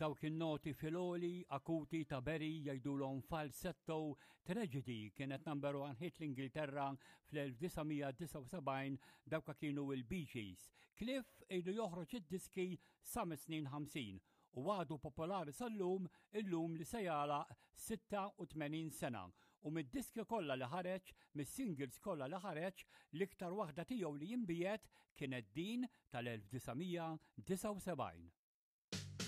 Dawk in-noti filoli akuti ta' Berry jgħidulhom falsetto tragedy kienet number 1 hit l-Ingilterra fl-1979 dawk kienu il-Bee Gees. Cliff ilu joħroġ id-diski sa mis-snin 50 u għadu popolari sal-lum illum li se jagħlaq 86 sena u mid-diski kollha li ħareġ, mis-singles kollha li ħareġ, l-iktar waħda tiegħu li jinbiet kienet din tal-1979.